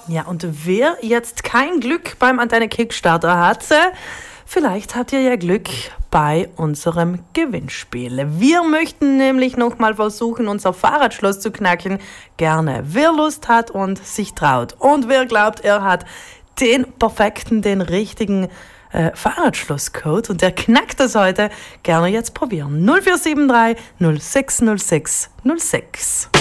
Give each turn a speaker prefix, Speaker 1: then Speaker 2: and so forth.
Speaker 1: Ja, und wer jetzt kein Glück beim Antenne Kickstarter hatte, vielleicht habt ihr ja Glück bei unserem Gewinnspiel. Wir möchten nämlich nochmal versuchen, unser Fahrradschloss zu knacken. Gerne, wer Lust hat und sich traut. Und wer glaubt, er hat den perfekten, den richtigen Fahrradschlosscode und der knackt das heute, gerne jetzt probieren. 0473 0606 06.